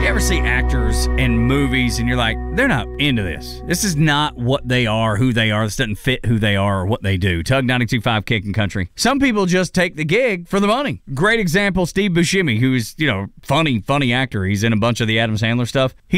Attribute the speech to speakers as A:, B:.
A: ever see actors in movies and you're like, they're not into this. This is not what they are, who they are. This doesn't fit who they are or what they do. Tug 92.5 Kicking Country. Some people just take the gig for the money. Great example, Steve Buscemi, who's, funny actor. He's in a bunch of the Adam Sandler stuff.